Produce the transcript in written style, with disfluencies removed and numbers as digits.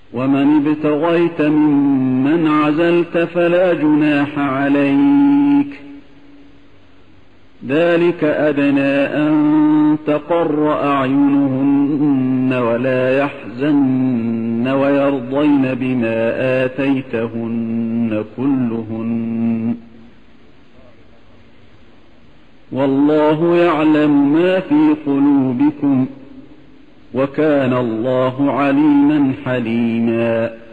ومن ابتغيت ممن عزلت فلا جناح عليك، ذلك أدنى أن تقر أعينهن ولا يحزن ويرضين بما آتيتهن كلهن، والله يعلم ما في قلوبكم، وكان الله عليما حليما.